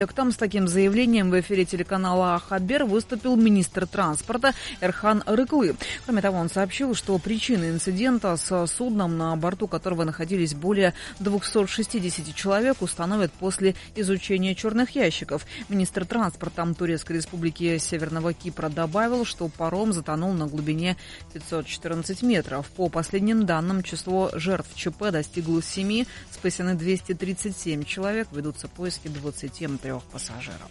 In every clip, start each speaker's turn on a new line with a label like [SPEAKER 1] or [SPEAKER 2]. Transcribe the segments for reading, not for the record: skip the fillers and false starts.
[SPEAKER 1] С таким заявлением в эфире телеканала «Хабер» выступил министр транспорта Эрхан Рыкуи. Кроме того, он сообщил, что причины инцидента с судном, на борту которого находились более 260 человек, установят после изучения черных ящиков. Министр транспорта Турецкой республики Северного Кипра добавил, что паром затонул на глубине 514 метров. По последним данным, число жертв ЧП достигло 7, спасены 237 человек, ведутся поиски 23 пассажиров.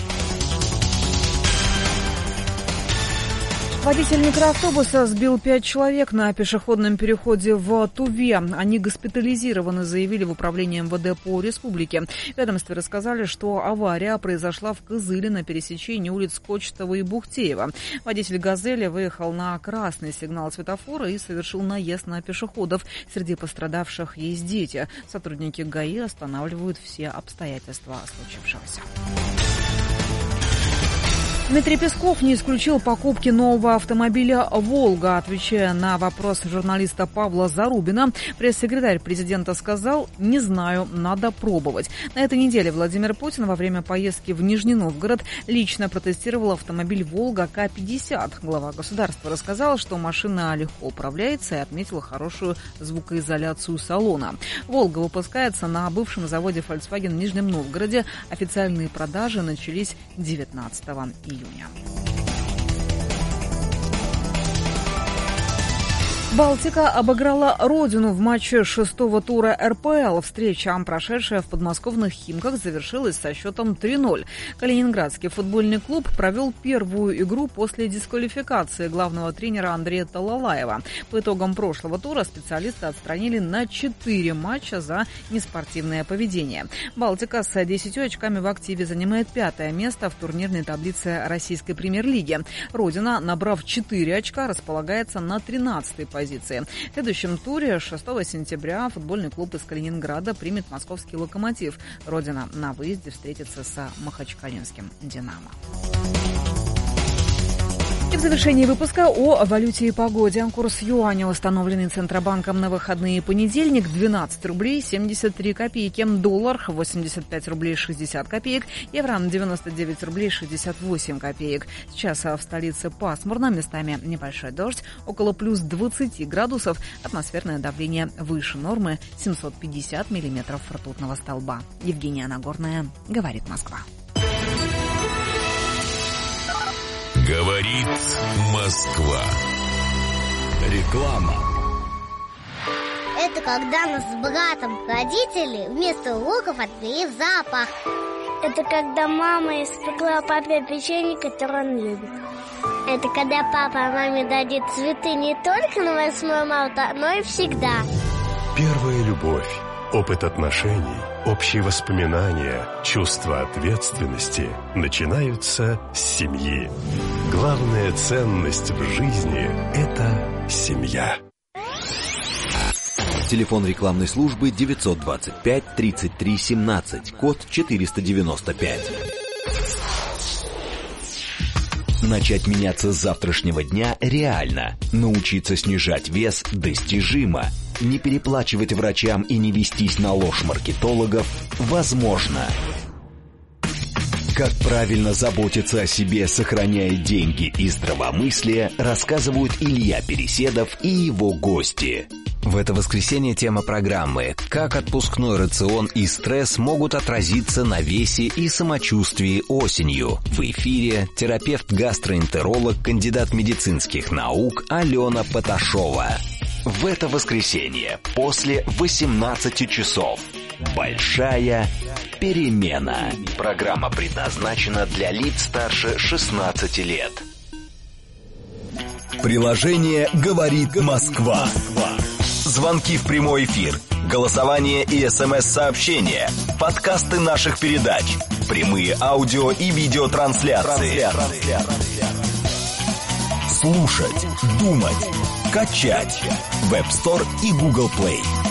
[SPEAKER 1] Водитель микроавтобуса сбил 5 человек на пешеходном переходе в Туве. Они госпитализированы, заявили в управлении МВД по республике. В ведомстве рассказали, что авария произошла в Кызыле на пересечении улиц Кочетова и Бухтеева. Водитель «Газели» выехал на красный сигнал светофора и совершил наезд на пешеходов. Среди пострадавших есть дети. Сотрудники ГАИ останавливают все обстоятельства случившегося. Дмитрий Песков не исключил покупки нового автомобиля «Волга». Отвечая на вопрос журналиста Павла Зарубина, пресс-секретарь президента сказал: «Не знаю, надо пробовать». На этой неделе Владимир Путин во время поездки в Нижний Новгород лично протестировал автомобиль «Волга» К-50. Глава государства рассказал, что машина легко управляется, и отметил хорошую звукоизоляцию салона. «Волга» выпускается на бывшем заводе Volkswagen в Нижнем Новгороде. Официальные продажи начались 19 июня. Балтика обыграла Родину в матче 6-го тура РПЛ. Встреча, прошедшая в подмосковных Химках, завершилась со счетом 3-0. Калининградский футбольный клуб провел первую игру после дисквалификации главного тренера Андрея Талалаева. По итогам прошлого тура специалисты отстранили на 4 матча за неспортивное поведение. Балтика с 10 очками в активе занимает 5-е место в турнирной таблице российской премьер-лиги. Родина, набрав 4 очка, располагается на 13-й позиции. В следующем туре 6 сентября футбольный клуб из Калининграда примет московский «Локомотив». Родина на выезде встретится с махачкалинским «Динамо». И в завершении выпуска о валюте и погоде. Курс юаня, установленный Центробанком на выходные понедельник, 12 рублей 73 копейки. Доллар 85 рублей 60 копеек. Евро 99 рублей 68 копеек. Сейчас в столице пасмурно, местами небольшой дождь, около плюс 20 градусов. Атмосферное давление выше нормы 750 миллиметров ртутного столба. Евгения Нагорная, говорит Москва.
[SPEAKER 2] Говорит Москва. Реклама.
[SPEAKER 3] Это когда нас с братом родители вместо уроков отвели в зоопарк.
[SPEAKER 4] Это когда мама испекла папе печенье, которое он любит.
[SPEAKER 3] Это когда папа маме дадит цветы не только на 8 марта, но и всегда.
[SPEAKER 5] Первая любовь, опыт отношений, общие воспоминания, чувство ответственности начинаются с семьи. Главная ценность в жизни – это семья.
[SPEAKER 6] Телефон рекламной службы 925 33 17, код 495. Начать меняться с завтрашнего дня реально. Научиться снижать вес достижимо. Не переплачивать врачам и не вестись на ложь маркетологов возможно. Как правильно заботиться о себе, сохраняя деньги и здравомыслие, рассказывают Илья Переседов и его гости. В это воскресенье тема программы «Как отпускной рацион и стресс могут отразиться на весе и самочувствии осенью». В эфире терапевт-гастроэнтеролог, кандидат медицинских наук Алена Поташова. В это воскресенье после 18 часов. Большая перемена. Программа предназначена для лиц старше 16 лет.
[SPEAKER 2] Приложение «Говорит Москва». Звонки в прямой эфир, голосование и СМС-сообщения, подкасты наших передач, прямые аудио и видеотрансляции. Слушать, думать, качать. Web Store и Google Play.